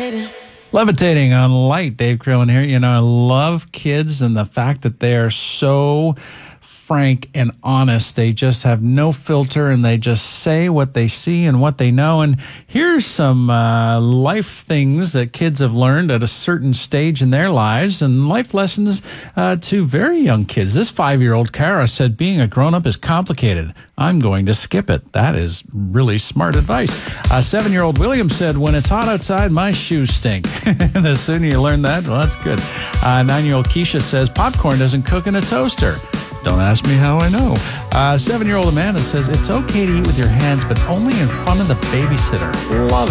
Levitating on Light, Dave Crillin here. You know, I love kids and the fact that they are so frank and honest. They just have no filter and they just say what they see and what they know. And here's some life things that kids have learned at a certain stage in their lives and life lessons to very young kids. This 5-year-old Kara said, being a grown-up is complicated. I'm going to skip it. That is really smart advice. 7-year-old William said, when it's hot outside, my shoes stink. The sooner you learn that, well, that's good. 9-year-old Keisha says, popcorn doesn't cook in a toaster. Don't ask me how I know. 7-year-old Amanda says, it's okay to eat with your hands, but only in front of the babysitter. Love it.